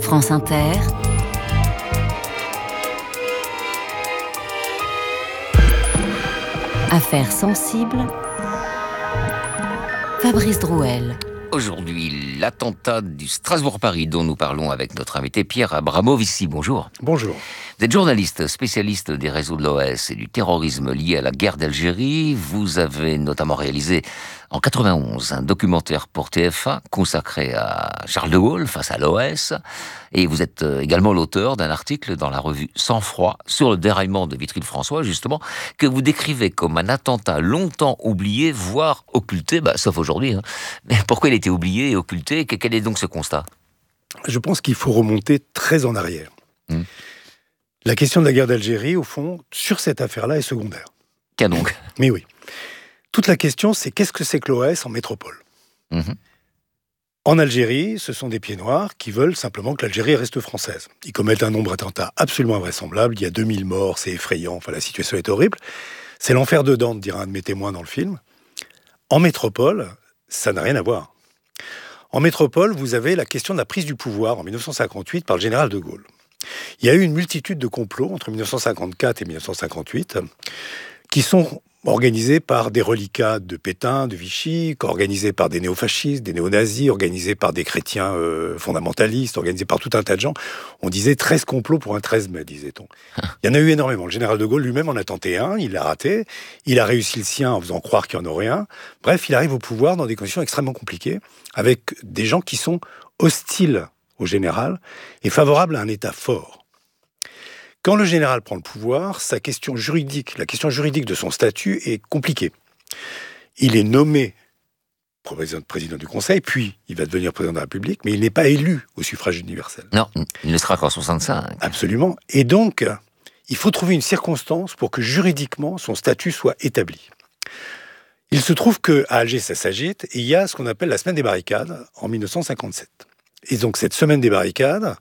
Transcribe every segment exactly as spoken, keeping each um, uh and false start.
France Inter, Affaires sensibles, Fabrice Drouel. Aujourd'hui, l'attentat du Strasbourg-Paris dont nous parlons avec notre invité Pierre Abramovici. Bonjour. Bonjour. Vous êtes journaliste, spécialiste des réseaux de l'O S et du terrorisme lié à la guerre d'Algérie. Vous avez notamment réalisé en quatre-vingt-onze un documentaire pour T F un consacré à Charles de Gaulle face à l'O S. Et vous êtes également l'auteur d'un article dans la revue Sang Froid sur le déraillement de Vitry-le-François, justement, que vous décrivez comme un attentat longtemps oublié, voire occulté, bah, sauf aujourd'hui. Hein. Mais pourquoi il a été oublié et occulté ? Quel est donc ce constat ? Je pense qu'il faut remonter très en arrière. Mmh. La question de la guerre d'Algérie, au fond, sur cette affaire-là, est secondaire. Qu'à donc ? Mais oui. Toute la question, c'est qu'est-ce que c'est que l'O S en métropole ? mmh. En Algérie, ce sont des pieds noirs qui veulent simplement que l'Algérie reste française. Ils commettent un nombre d'attentats absolument invraisemblable. Il y a deux mille morts, c'est effrayant. Enfin, la situation est horrible. C'est l'enfer de Dante, dira un de mes témoins dans le film. En métropole, ça n'a rien à voir. En métropole, vous avez la question de la prise du pouvoir en dix-neuf cent cinquante-huit par le général de Gaulle. Il y a eu une multitude de complots entre dix-neuf cent cinquante-quatre et dix-neuf cent cinquante-huit qui sont organisés par des reliquats de Pétain, de Vichy, organisés par des néofascistes, des néo-nazis, organisés par des chrétiens euh, fondamentalistes, organisés par tout un tas de gens. On disait treize complots pour un treize mai, disait-on. Il y en a eu énormément. Le général de Gaulle lui-même en a tenté un, il l'a raté. Il a réussi le sien en faisant croire qu'il y en aurait un. Bref, il arrive au pouvoir dans des conditions extrêmement compliquées, avec des gens qui sont hostiles au général et favorables à un État fort. Quand le général prend le pouvoir, sa question juridique, la question juridique de son statut est compliquée. Il est nommé président du Conseil, puis il va devenir président de la République, mais il n'est pas élu au suffrage universel. Non, il ne sera qu'en soixante-cinq. Absolument. Et donc, il faut trouver une circonstance pour que juridiquement son statut soit établi. Il se trouve qu'à Alger, ça s'agite, et il y a ce qu'on appelle la semaine des barricades en dix-neuf cent cinquante-sept. Et donc, cette semaine des barricades,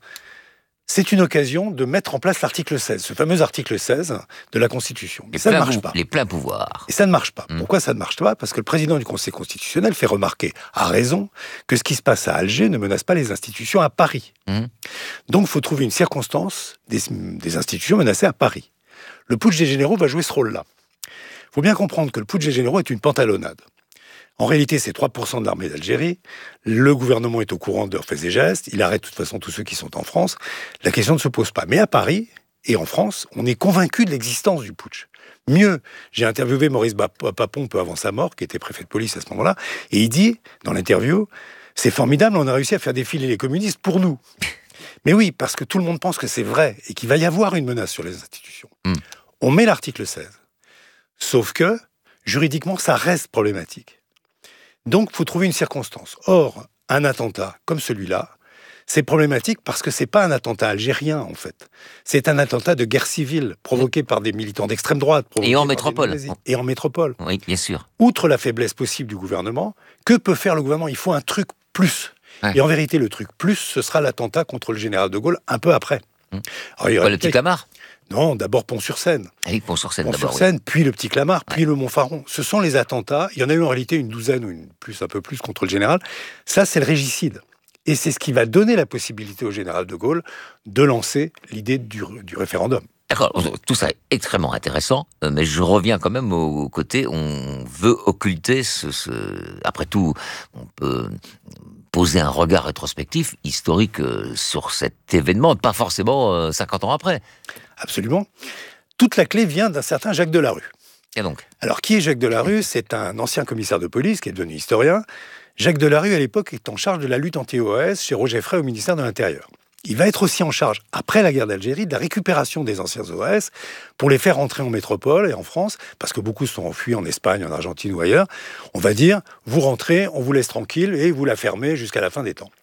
c'est une occasion de mettre en place l'article seize, ce fameux article seize de la Constitution. Mais ça ne marche pas. Les pleins pouvoirs. Et ça ne marche pas. Mmh. Pourquoi ça ne marche pas ? Parce que le président du Conseil constitutionnel fait remarquer, à raison, que ce qui se passe à Alger ne menace pas les institutions à Paris. Mmh. Donc, il faut trouver une circonstance des, des institutions menacées à Paris. Le putsch des généraux va jouer ce rôle-là. Il faut bien comprendre que le putsch des généraux est une pantalonnade. En réalité, c'est trois pour cent de l'armée d'Algérie. Le gouvernement est au courant de leurs faits et gestes. Il arrête de toute façon tous ceux qui sont en France. La question ne se pose pas. Mais à Paris et en France, on est convaincu de l'existence du putsch. Mieux, j'ai interviewé Maurice Papon peu avant sa mort, qui était préfet de police à ce moment-là, et il dit, dans l'interview, « C'est formidable, on a réussi à faire défiler les communistes pour nous. » Mais oui, parce que tout le monde pense que c'est vrai et qu'il va y avoir une menace sur les institutions. Mm. On met l'article seize. Sauf que, juridiquement, ça reste problématique. Donc, il faut trouver une circonstance. Or, un attentat comme celui-là, c'est problématique parce que c'est pas un attentat algérien, en fait. C'est un attentat de guerre civile provoqué par des militants d'extrême droite. Et en métropole. Et en métropole. Oui, bien sûr. Outre la faiblesse possible du gouvernement, que peut faire le gouvernement ? Il faut un truc plus. Ouais. Et en vérité, le truc plus, ce sera l'attentat contre le général de Gaulle un peu après. Hum. Alors, il y aura le petit Clamart ? Non, d'abord Pont-sur-Seine. Ah oui, Pont-sur-Seine Pont d'abord. Pont-sur-Seine, oui. puis le petit Clamart, puis ouais. le Montfaron. Ce sont les attentats. Il y en a eu en réalité une douzaine ou une plus, un peu plus contre le général. Ça, c'est le régicide. Et c'est ce qui va donner la possibilité au général de Gaulle de lancer l'idée du, du référendum. D'accord, tout ça est extrêmement intéressant, mais je reviens quand même au côté, on veut occulter ce... ce... Après tout, on peut poser un regard rétrospectif, historique, sur cet événement, pas forcément cinquante ans après. Absolument. Toute la clé vient d'un certain Jacques Delarue. Et donc ? Alors, qui est Jacques Delarue ? C'est un ancien commissaire de police qui est devenu historien. Jacques Delarue, à l'époque, est en charge de la lutte anti-O S chez Roger Frey au ministère de l'Intérieur. Il va être aussi en charge, après la guerre d'Algérie, de la récupération des anciens O S pour les faire rentrer en métropole et en France, parce que beaucoup sont enfuis en Espagne, en Argentine ou ailleurs. On va dire, vous rentrez, on vous laisse tranquille et vous la fermez jusqu'à la fin des temps.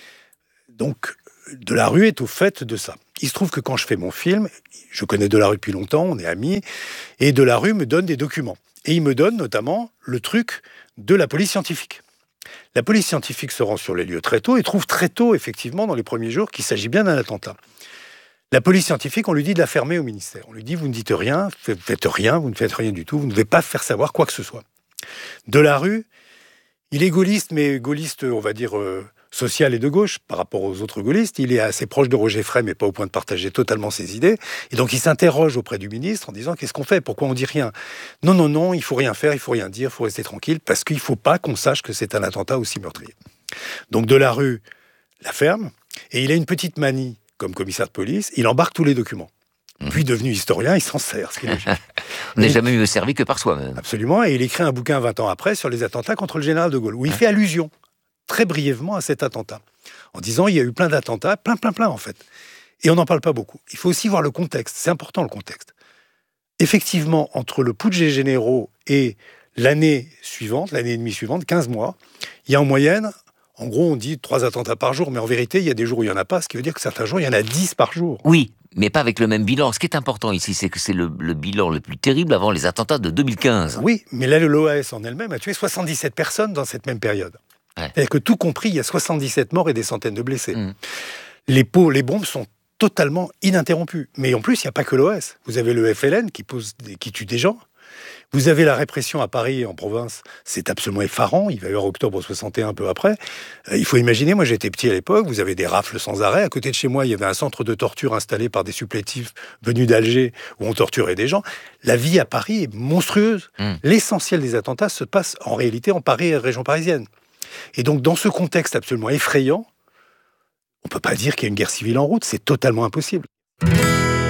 Donc, Delarue est au fait de ça. Il se trouve que quand je fais mon film, je connais Delarue depuis longtemps, on est amis, et Delarue me donne des documents. Et il me donne notamment le truc de la police scientifique. La police scientifique se rend sur les lieux très tôt et trouve très tôt, effectivement, dans les premiers jours, qu'il s'agit bien d'un attentat. La police scientifique, on lui dit de la fermer au ministère. On lui dit, vous ne dites rien, vous ne faites rien, vous ne faites rien du tout, vous ne devez pas faire savoir quoi que ce soit. Delarue, il est gaulliste, mais gaulliste, on va dire, euh, social et de gauche par rapport aux autres gaullistes. Il est assez proche de Roger Frey, mais pas au point de partager totalement ses idées. Et donc il s'interroge auprès du ministre en disant « Qu'est-ce qu'on fait ? Pourquoi on dit rien ?» Non, non, non, il faut rien faire, il faut rien dire, il faut rester tranquille, parce qu'il ne faut pas qu'on sache que c'est un attentat aussi meurtrier. Donc Delarue la ferme, et il a une petite manie comme commissaire de police, il embarque tous les documents. Puis, devenu historien, il s'en sert, ce qui est logique. On n'est jamais mieux servi que par soi-même. Absolument, et il écrit un bouquin vingt ans après sur les attentats contre le général de Gaulle, où il fait allusion, très brièvement, à cet attentat, en disant il y a eu plein d'attentats, plein, plein, plein, en fait. Et on n'en parle pas beaucoup. Il faut aussi voir le contexte, c'est important le contexte. Effectivement, entre le putsch des généraux et l'année suivante, l'année et demie suivante, quinze mois, il y a en moyenne, en gros, on dit trois attentats par jour, mais en vérité, il y a des jours où il n'y en a pas, ce qui veut dire que certains jours, il y en a dix par jour. Oui, mais pas avec le même bilan. Ce qui est important ici, c'est que c'est le, le bilan le plus terrible avant les attentats de deux mille quinze. Oui, mais là, l'O A S en elle-même a tué soixante-dix-sept personnes dans cette même période. Ouais. C'est-à-dire que tout compris, il y a soixante-dix-sept morts et des centaines de blessés. Mmh. Les, pots, les bombes sont totalement ininterrompues. Mais en plus, il n'y a pas que l'O A S. Vous avez le F L N qui, pose des, qui tue des gens. Vous avez la répression à Paris et en province, c'est absolument effarant. Il va y avoir octobre soixante et un, un peu après. Euh, il faut imaginer, moi j'étais petit à l'époque, vous avez des rafles sans arrêt. À côté de chez moi, il y avait un centre de torture installé par des supplétifs venus d'Alger où on torturait des gens. La vie à Paris est monstrueuse. Mmh. L'essentiel des attentats se passe en réalité en Paris et région parisienne. Et donc dans ce contexte absolument effrayant, on ne peut pas dire qu'il y a une guerre civile en route, c'est totalement impossible.